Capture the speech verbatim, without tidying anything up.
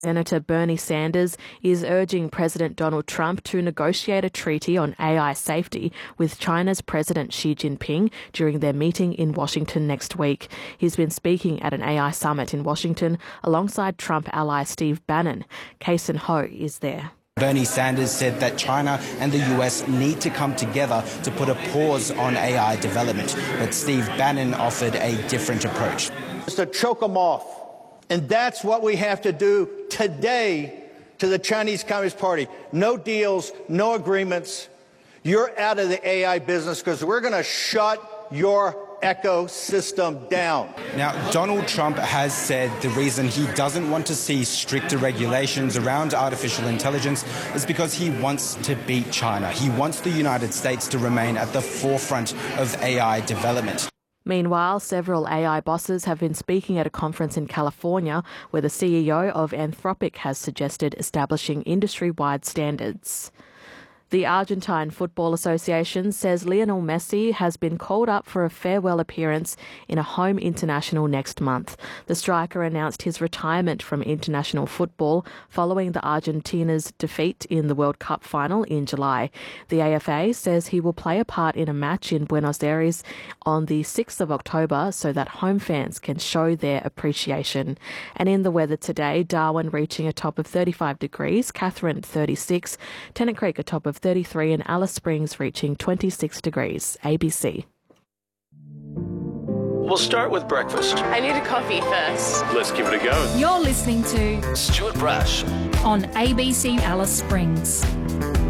Senator Bernie Sanders is urging President Donald Trump to negotiate a treaty on A I safety with China's President Xi Jinping during their meeting in Washington next week. He's been speaking at an A I summit in Washington alongside Trump ally Steve Bannon. Kason Ho is there. Bernie Sanders said that China and the U S need to come together to put a pause on A I development, but Steve Bannon offered a different approach. Just to choke them off. And that's what we have to do today to the Chinese Communist Party. No deals, no agreements. You're out of the A I business because we're going to shut your ecosystem down. Now, Donald Trump has said the reason he doesn't want to see stricter regulations around artificial intelligence is because he wants to beat China. He wants the United States to remain at the forefront of A I development. Meanwhile, several A I bosses have been speaking at a conference in California where the C E O of Anthropic has suggested establishing industry-wide standards. The Argentine Football Association says Lionel Messi has been called up for a farewell appearance in a home international next month. The striker announced his retirement from international football following the Argentina's defeat in the World Cup final in July. The A F A says he will play a part in a match in Buenos Aires on the sixth of October so that home fans can show their appreciation. And in the weather today, Darwin reaching a top of thirty-five degrees, Catherine thirty-six, Tennant Creek a top of thirty-three and Alice Springs reaching twenty-six degrees. A B C. We'll start with breakfast. I need a coffee first. Let's give it a go. You're listening to Stuart Brash on A B C Alice Springs.